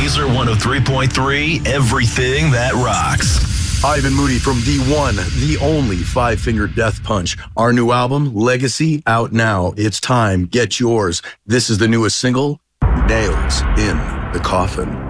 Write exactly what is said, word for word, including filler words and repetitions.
Laser one oh three point three, everything that rocks. Ivan Moody from the one, the only Five Finger Death Punch. Our new album, Legacy, out now. It's time. Get yours. This is the newest single, Nails in the Coffin.